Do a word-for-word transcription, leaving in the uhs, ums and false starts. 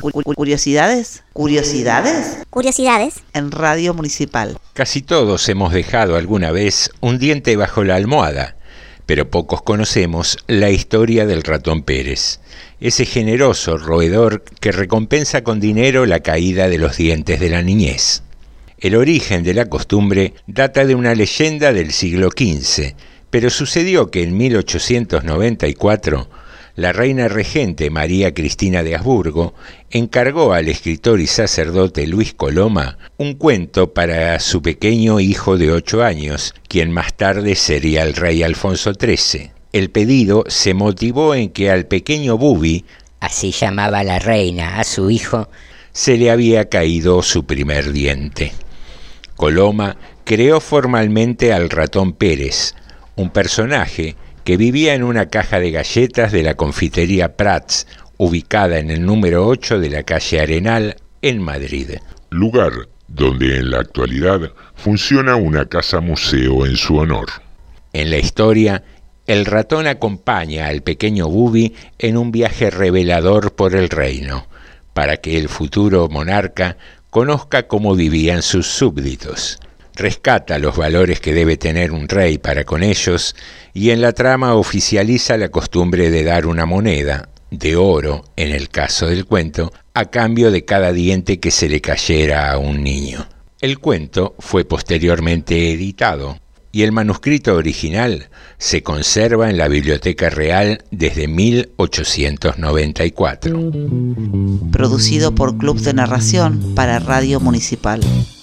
Curiosidades, curiosidades, curiosidades en Radio Municipal. Casi todos hemos dejado alguna vez un diente bajo la almohada, pero pocos conocemos la historia del ratón Pérez, ese generoso roedor que recompensa con dinero la caída de los dientes de la niñez. El origen de la costumbre data de una leyenda del siglo quince, pero sucedió que en mil ochocientos noventa y cuatro la reina regente María Cristina de Habsburgo encargó al escritor y sacerdote Luis Coloma un cuento para su pequeño hijo de ocho años, quien más tarde sería el rey Alfonso trece. El pedido se motivó en que al pequeño Bubi, así llamaba la reina a su hijo, se le había caído su primer diente. Coloma creó formalmente al ratón Pérez, un personaje que vivía en una caja de galletas de la confitería Prats, ubicada en el número ocho de la calle Arenal, en Madrid. Lugar donde en la actualidad funciona una casa museo en su honor. En la historia, el ratón acompaña al pequeño Bubi en un viaje revelador por el reino, para que el futuro monarca conozca cómo vivían sus súbditos. Rescata los valores que debe tener un rey para con ellos y en la trama oficializa la costumbre de dar una moneda, de oro en el caso del cuento, a cambio de cada diente que se le cayera a un niño. El cuento fue posteriormente editado y el manuscrito original se conserva en la Biblioteca Real desde mil ochocientos noventa y cuatro. Producido por Club de Narración para Radio Municipal.